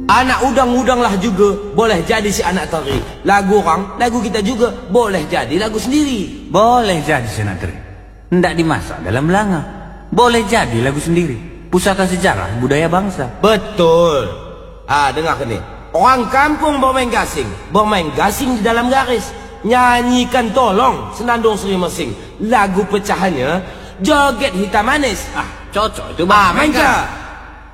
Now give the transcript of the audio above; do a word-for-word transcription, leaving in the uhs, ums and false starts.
Anak udang-udang lah juga boleh jadi si anak teri. Lagu orang, lagu kita juga boleh jadi lagu sendiri. Boleh jadi si anak teri. Tidak dimasak dalam belanga. Boleh jadi lagu sendiri. Pusaka sejarah budaya bangsa. Betul. Ah, dengar ni. Orang kampung bermain gasing, bermain gasing di dalam garis. Nyanyikan tolong senandung Seri Mesing. Lagu pecahannya Joget Hitam Manis. Ah, cocok itu Ah, main ke?